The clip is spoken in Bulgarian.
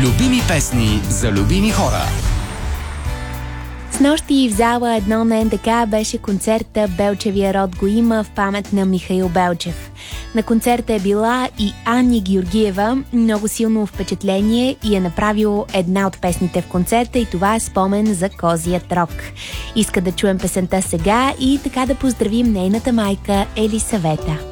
Любими песни за любими хора. Снощи в зала 1 на НДК беше концерта "Белчевия род го има" в памет на Михаил Белчев. На концерта е била и Ани Георгиева. Много силно впечатление и е направило една от песните в концерта, и това е "Спомен за козият рог". Иска да чуем песента сега и така да поздравим нейната майка Елисавета.